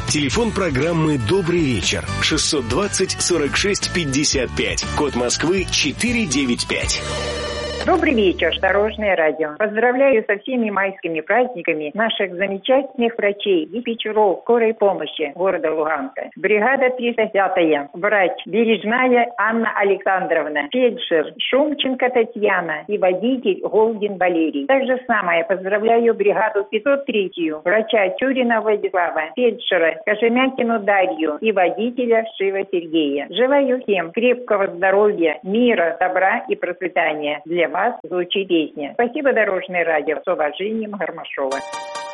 Телефон программы «Добрый вечер» 620-46-55, код Москвы 495. Добрый вечер, Дорожное радио. Поздравляю со всеми майскими праздниками наших замечательных врачей и диспетчеров скорой помощи города Луганска. Бригада 305-я, врач Бережная Анна Александровна, фельдшер Шумченко Татьяна и водитель Голдин Валерий. Также самое поздравляю бригаду 503-ю, врача Тюрина Владислава, фельдшера Кожемякину Дарью и водителя Шива Сергея. Желаю всем крепкого здоровья, мира, добра и процветания. Для вас звучит песня. Спасибо, Дорожное радио. С уважением, Гармашова.